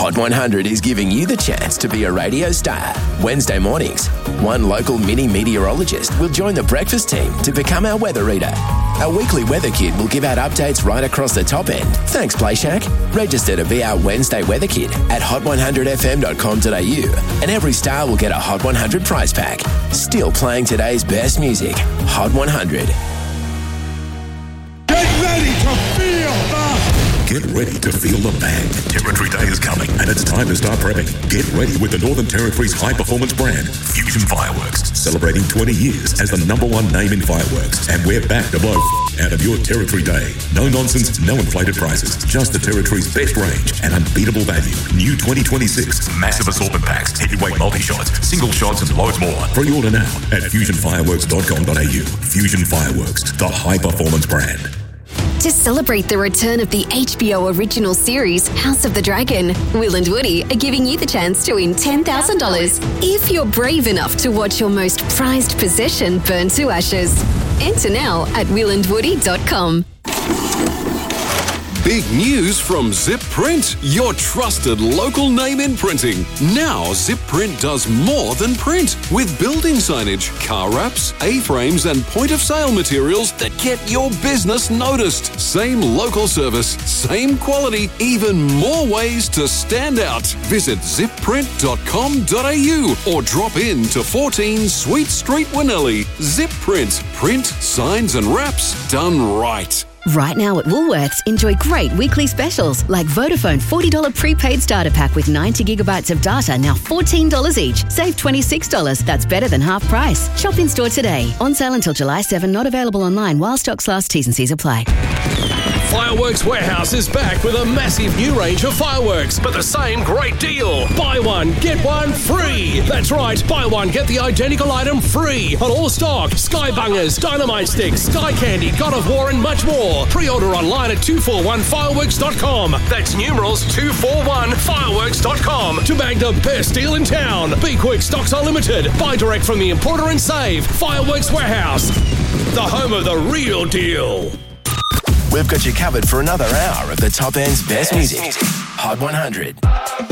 Hot 100 is giving you the chance to be a radio star. Wednesday mornings, one local mini meteorologist will join the breakfast team to become our weather reader. Our weekly weather kid will give out updates right across the top end. Thanks, PlayShack. Register to be our Wednesday weather kid at hot100fm.com.au, and every star will get a Hot 100 prize pack. Still playing today's best music. Hot 100. Get ready to feel the bang. Territory Day is coming, and it's time to start prepping. Get ready with the Northern Territory's high-performance brand, Fusion Fireworks, celebrating 20 years as the #1 name in fireworks. And we're back to blow out of your Territory Day. No nonsense, no inflated prices. Just the Territory's best range and unbeatable value. New 2026 massive assortment packs, heavyweight multi-shots, single shots, and loads more. Pre-order now at fusionfireworks.com.au. Fusion Fireworks, the high-performance brand. To celebrate the return of the HBO original series, House of the Dragon, Will and Woody are giving you the chance to win $10,000 if you're brave enough to watch your most prized possession burn to ashes. Enter now at willandwoody.com. Big news from Zip Print, your trusted local name in printing. Now Zip Print does more than print with building signage, car wraps, A-frames and point-of-sale materials that get your business noticed. Same local service, same quality, even more ways to stand out. Visit zipprint.com.au or drop in to 14 Sweet Street, Winnelly. Zip Print. Print, signs and wraps done right. Right now at Woolworths, enjoy great weekly specials like Vodafone $40 prepaid starter pack with 90 gigabytes of data, now $14 each. Save $26. That's better than half price. Shop in store today. On sale until July 7. Not available online while stocks last. T's and C's apply. Fireworks Warehouse is back with a massive new range of fireworks, but the same great deal. Buy one, get one free. That's right, buy one, get the identical item free on all stock. Sky Bungers, Dynamite Sticks, Sky Candy, God of War and much more. Pre-order online at 241fireworks.com. That's numerals 241fireworks.com to bag the best deal in town. Be quick, stocks are limited. Buy direct from the importer and save. Fireworks Warehouse, the home of the real deal. We've got you covered for another hour of the top end's best music. Hot 100.